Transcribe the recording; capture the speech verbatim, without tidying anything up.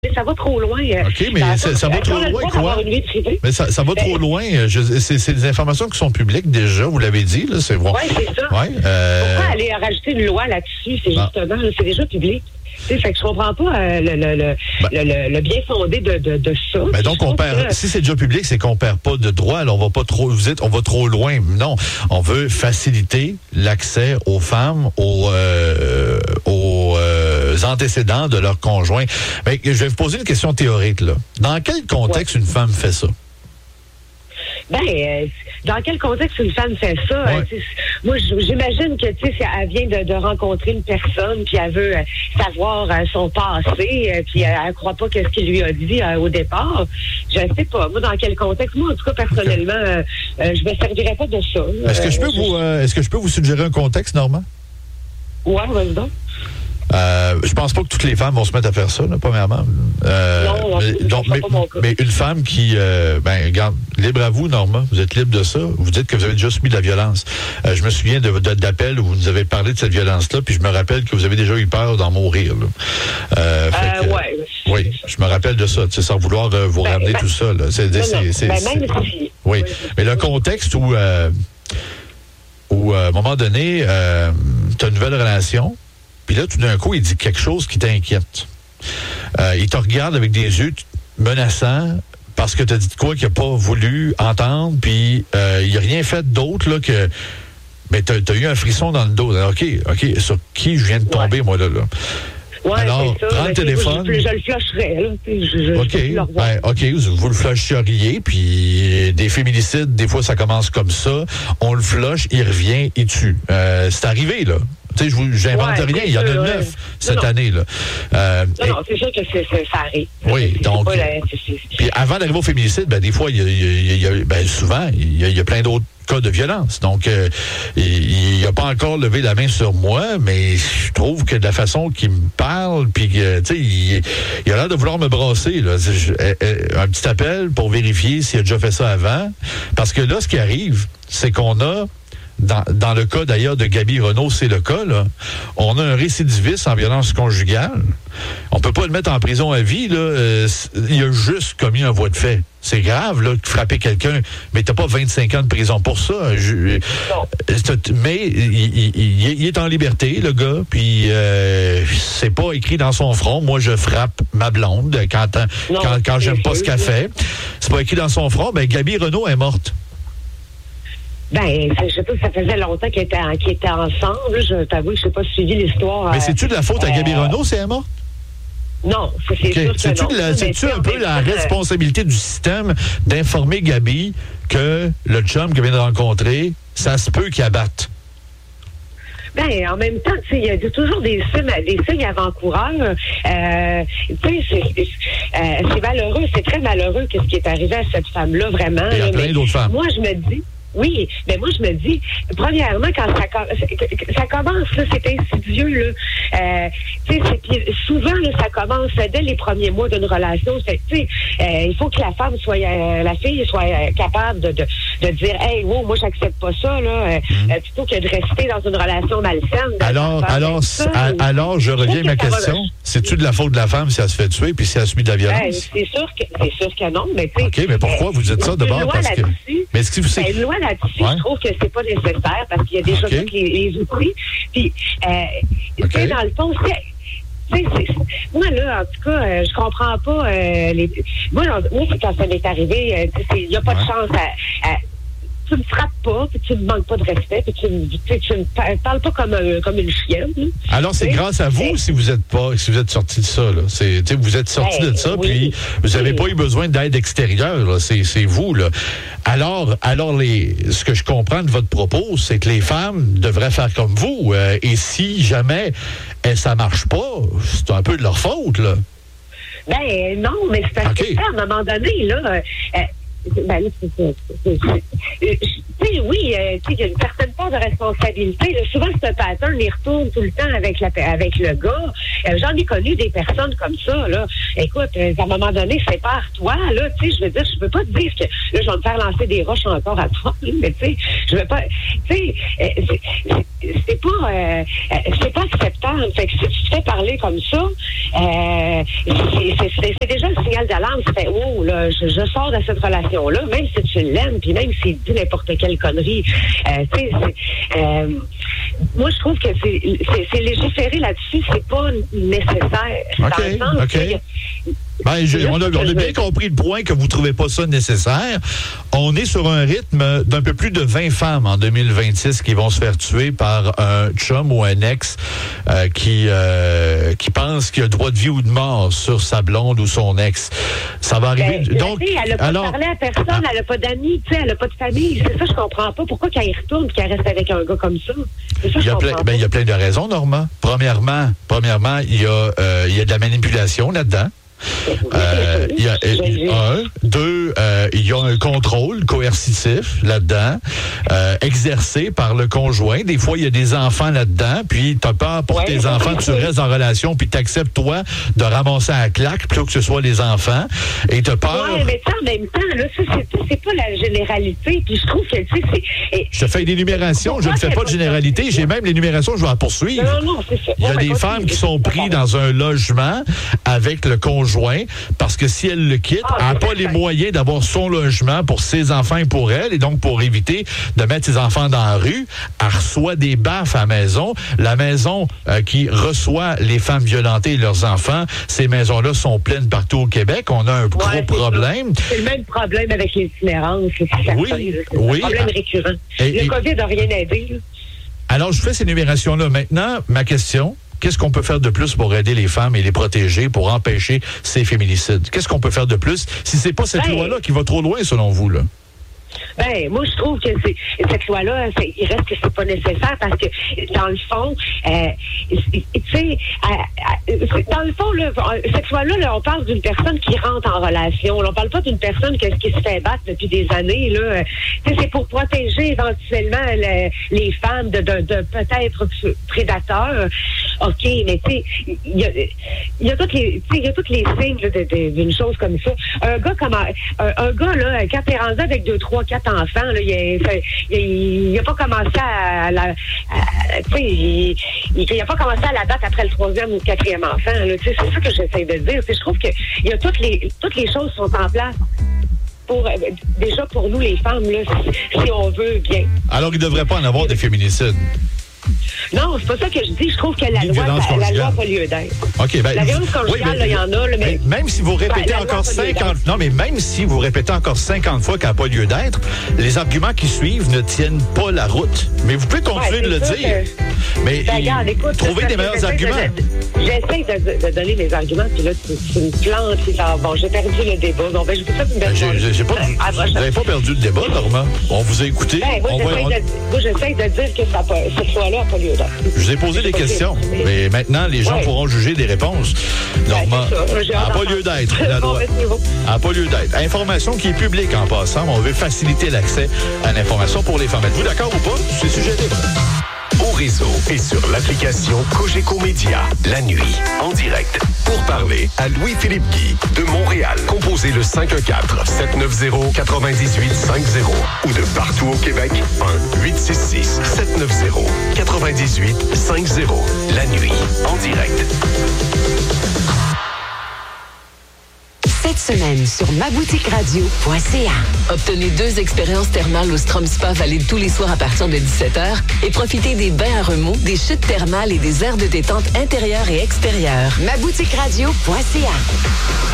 Ça va trop loin. OK, mais ça, ça, ça va trop loin, quoi? Mais ça, ça va trop loin. Je, c'est, c'est des informations qui sont publiques déjà, vous l'avez dit. Là, c'est bon. Oui, c'est ça. Ouais, euh... Pourquoi aller rajouter une loi là-dessus? C'est ah. justement, là, c'est déjà public. Tu sais, fait que je comprends pas euh, le, le, le, ben, le, le, le bien fondé de, de, de ça. Ben donc, on perd, que... si c'est déjà public, c'est qu'on perd pas de droit. Alors, on va pas trop, vous dites, on va trop loin. Non, on veut faciliter l'accès aux femmes, aux, euh, aux euh, antécédents de leurs conjoints. Ben, je vais vous poser une question théorique, là. Dans quel contexte ouais. une femme fait ça? Ben, euh, dans quel contexte une femme fait ça? Ouais. Euh, moi, j'imagine que, tu sais, elle vient de, de rencontrer une personne, puis elle veut euh, savoir euh, son passé, euh, puis euh, elle ne croit pas qu'est-ce qu'il lui a dit euh, au départ. Je ne sais pas. Moi, dans quel contexte? Moi, en tout cas, personnellement, euh, euh, je ne me servirais pas de ça. Est-ce que je peux euh, vous, euh, est-ce que je peux vous suggérer un contexte, Normand? Oui, vas-y donc. Euh, je pense pas que toutes les femmes vont se mettre à faire ça, là, premièrement. Euh, non, mais, donc, mais, mais une femme qui, euh, ben, regarde, libre à vous, Normand, vous êtes libre de ça. Vous dites que vous avez déjà subi de la violence. Euh, je me souviens de, de, d'appels où vous nous avez parlé de cette violence-là, puis je me rappelle que vous avez déjà eu peur d'en mourir. Là. Euh, fait euh, que, ouais. Oui, je me rappelle de ça, sans vouloir euh, vous ben, ramener ben, tout ça. Là. C'est, non, c'est, non. c'est, ben, c'est, même si... Oui, mais le contexte où, euh, où à un moment donné, euh, tu as une nouvelle relation. Puis là, tout d'un coup, il dit quelque chose qui t'inquiète. Euh, il te regarde avec des yeux menaçants parce que tu as dit de quoi qu'il n'a pas voulu entendre, puis euh, il n'a rien fait d'autre là, que... Mais tu as eu un frisson dans le dos. Alors, OK, OK, sur qui je viens de tomber, ouais. moi, là? là? Ouais, alors, c'est ça. prends le téléphone. Je, je, je le flusherais, là. Je, je, OK, je ben, OK, vous, vous le flusheriez, puis des féminicides, des fois, ça commence comme ça. On le flush, il revient, il tue. Euh, c'est arrivé, là. Tu sais, je vous, j'invente ouais, rien. Il y en a neuf ouais. cette non, année, là. Euh, non, et, non, c'est sûr que c'est, c'est, ça arrive. Oui, c'est, donc. C'est la, c'est, c'est... Puis avant d'arriver au féminicide, ben, des fois, il y a, il y a, ben, souvent, il y a, il y a plein d'autres cas de violence. Donc, euh, il n'a pas encore levé la main sur moi, mais je trouve que de la façon qu'il me parle, puis que, tu sais, il, il a l'air de vouloir me brasser, là. Un petit appel pour vérifier s'il a déjà fait ça avant. Parce que là, ce qui arrive, c'est qu'on a Dans, dans le cas d'ailleurs de Gaby Renault, c'est le cas, là. On a un récidiviste en violence conjugale. On peut pas le mettre en prison à vie, là. Euh, il a juste commis un voie de fait. C'est grave, là, de frapper quelqu'un, mais t'as pas vingt-cinq ans de prison pour ça. Je, mais il, il, il est en liberté, le gars, puis euh, c'est pas écrit dans son front. Moi, je frappe ma blonde quand, non, quand, quand j'aime pas ce qu'elle fait. C'est pas écrit dans son front. Ben, Gaby Renault est morte. Ben, je sais pas, ça faisait longtemps qu'ils étaient, qu'ils étaient ensemble. Je t'avoue, je sais pas suivi l'histoire. Mais c'est-tu de la faute à euh, Gaby Renault, c'est elle morte? Non, c'est, c'est okay. sûr que c'est-tu non. La, c'est-tu un peu la responsabilité du système d'informer Gaby que le chum qu'elle vient de rencontrer, ça se peut qu'il abatte? Ben, en même temps, tu sais, il y a toujours des signes, des signes avant-coureurs. Euh, tu sais, c'est, euh, c'est malheureux, c'est très malheureux que ce qui est arrivé à cette femme-là, vraiment. Il y a là, plein mais d'autres femmes. Moi, je me dis, oui, mais moi, je me dis, premièrement, quand ça, ça commence, là, c'est insidieux, là. Euh, tu sais, souvent, là, ça commence dès les premiers mois d'une relation. Tu sais, euh, il faut que la femme soit, euh, la fille soit euh, capable de, de, de dire, hey, wow, moi, j'accepte pas ça, là, euh, mmh. euh, plutôt que de rester dans une relation malsaine. Alors, alors, ça, à, alors, je reviens à ma question. Va... C'est-tu de la faute de la femme si elle se fait tuer puis si elle subit de la violence? Ben, c'est sûr que, c'est sûr que non, mais tu sais. OK, mais pourquoi euh, vous dites ça d'abord? Parce que. Mais est-ce que vous savez. Ben, là-dessus, ouais. je trouve que c'est pas nécessaire parce qu'il y a déjà okay. tous les, les outils. Puis, euh, okay. tu sais, dans le fond, c'est, c'est, c'est, moi, là, en tout cas, euh, je comprends pas euh, les... Moi, moi, quand ça m'est arrivé, il euh, n'y a pas ouais. de chance à... à tu me frappes pas, puis tu me manques pas de respect, puis tu me, tu me parles pas comme, un, comme une chienne. Là. Alors, c'est grâce à vous si vous êtes pas, si vous êtes sorti de ça, là. C'est, vous êtes sorti ben, de ça, oui, puis vous n'avez oui. pas eu besoin d'aide extérieure, là. C'est, c'est vous, là. Alors, alors les, ce que je comprends de votre propos, c'est que les femmes devraient faire comme vous. Euh, et si jamais eh, ça marche pas, c'est un peu de leur faute, là. Ben non, mais c'est parce okay. que à un moment donné, là. Euh, Ben, c'est ça. C'est, c'est, c'est, c'est, oui, euh, il y a une certaine part de responsabilité. Là, souvent, ce pattern, il retourne tout le temps avec, la, avec le gars. Euh, j'en ai connu des personnes comme ça. Là. Écoute, euh, à un moment donné, sépare-toi. Là, tu sais, je veux dire, je peux pas te dire que là, je vais me faire lancer des roches encore à toi. Mais tu sais, je veux pas. Tu sais, euh, c'est, c'est, c'est pas, euh, c'est pas acceptable. Fait que si tu te fais parler comme ça, euh, c'est, c'est, c'est, c'est déjà un signal d'alarme. Ça fait, oh, là, je, je sors de cette relation-là, même si tu l'aimes, puis même s'il dit n'importe quelle connerie. Euh, tu sais, euh, moi, je trouve que c'est, c'est, c'est légiférer là-dessus, c'est pas nécessaire. OK, dans le sens OK. Que, ben, je, on, a, on a bien compris le point que vous ne trouvez pas ça nécessaire. On est sur un rythme d'un peu plus de vingt femmes en deux mille vingt-six qui vont se faire tuer par un chum ou un ex euh, qui, euh, qui pense qu'il a droit de vie ou de mort sur sa blonde ou son ex. Ça va arriver. Ben, Donc, elle n'a pas alors, parlé à personne, ah, elle n'a pas d'amis, elle n'a pas de famille. C'est ça, je comprends pas. Pourquoi qu'elle y retourne et qu'elle reste avec un gars comme ça? C'est ça, il, y je a comprends plein, ben, il y a plein de raisons, Norma. Premièrement, premièrement, il y a, euh, il y a de la manipulation là-dedans. Euh, il y a un, deux, euh, il y a un contrôle coercitif là-dedans, euh, exercé par le conjoint. Des fois, il y a des enfants là-dedans, puis tu as peur pour ouais, tes enfants que tu restes en relation, puis tu acceptes, toi, de ramasser à la claque plutôt que ce soit les enfants. Et tu as peur. Oui, mais ça, en même temps, là, ça, c'est, c'est pas la généralité. Puis je trouve que, tu sais, c'est. Et, je te fais une énumération, je ne fais pas de généralité. J'ai même l'énumération, je vais la poursuivre. Non, non, c'est ça. Il y a ouais, des femmes qui sont prises dans un logement avec le conjoint parce que si elle le quitte, ah, elle n'a pas les moyens d'avoir son logement pour ses enfants et pour elle, et donc pour éviter de mettre ses enfants dans la rue, elle reçoit des baffes à la maison. La maison euh, qui reçoit les femmes violentées et leurs enfants, ces maisons-là sont pleines partout au Québec. On a un gros ouais, problème. C'est le même problème avec l'itinérance. C'est oui, certain, c'est oui. un problème récurrent. Et, le et, COVID n'a rien aidé. Là. Alors, je fais ces énumérations-là. Maintenant, ma question... Qu'est-ce qu'on peut faire de plus pour aider les femmes et les protéger, pour empêcher ces féminicides? Qu'est-ce qu'on peut faire de plus si c'est pas cette ben, loi-là qui va trop loin, selon vous, là? Ben, moi, je trouve que c'est, cette loi-là, c'est, il reste que c'est pas nécessaire parce que, dans le fond, euh, tu sais, euh, euh, dans le fond, là, cette loi-là, là, on parle d'une personne qui rentre en relation. Là, on parle pas d'une personne qui, qui se fait battre depuis des années. Là. Tu sais, c'est pour protéger éventuellement le, les femmes de, de, de peut-être prédateurs. OK, mais tu sais, il y a, il y a toutes les, tu sais, il y a toutes les signes là, de, de, d'une chose comme ça. Un gars comme un, un gars là, quand t'es rendu avec deux, trois, quatre enfants, là, il n'a pas commencé à, à la, tu sais, il, il a pas commencé à la battre après le troisième ou le quatrième enfant. Là, c'est ça que j'essaie de dire. Je trouve que il y a toutes les, toutes les choses sont en place. Pour, déjà pour nous les femmes, là, si, si on veut bien. Alors il ne devrait pas en avoir des féminicides. Non, c'est pas ça que je dis. Je trouve que la loi n'a pas lieu d'être. OK, ben, la violence conjugale, il oui, y en a. Là, mais, même si vous répétez ben, encore cinquante... Non, mais même si vous répétez encore cinquante fois qu'elle n'a pas lieu d'être, les arguments qui suivent ne tiennent pas la route. Mais vous pouvez continuer ouais, de le dire. Que... Mais ben, regarde, écoute, trouvez des meilleurs arguments. De, j'essaie de, de donner des arguments, puis là, tu, tu me plantes. Puis, ah, bon, j'ai perdu le débat. Donc, ben, je vous souhaite une belle ben, j'ai, j'ai pas, ben, Vous n'avez pas perdu le débat, Normand. On vous a écouté. Ben, moi, on j'essaie, va, de, moi, j'essaie de dire que ça, cette fois-là n'a pas lieu d'être. Je vous ai posé des questions, mais maintenant, les gens ouais. pourront juger des réponses. Normand, ouais, n'a pas lieu d'être, la loi. n'a pas lieu d'être. Information qui est publique en passant, mais on veut faciliter l'accès à l'information pour les femmes. Êtes-vous d'accord ou pas? C'est sujet libre. Au réseau et sur l'application Cogeco Média, la nuit, en direct. Pour parler à Louis-Philippe Guy de Montréal. Composez le cinq un quatre, sept neuf zéro, neuf huit cinq zéro ou de partout au Québec, un huit six six, sept neuf zéro, neuf huit cinq zéro. La nuit, en direct. Cette semaine sur ma boutique radio point c a. Obtenez deux expériences thermales au Strom Spa valide tous les soirs à partir de dix-sept heures et profitez des bains à remous, des chutes thermales et des aires de détente intérieures et extérieures. ma boutique radio point c a.